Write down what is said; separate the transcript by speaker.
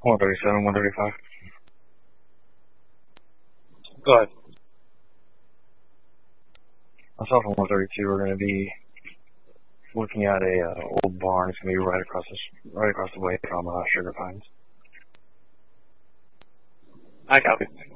Speaker 1: 137, 135.
Speaker 2: Go ahead.
Speaker 1: Myself and 132 are going to be looking at a old barn. It's going to be right across the way from Sugar Pines.
Speaker 2: I copy.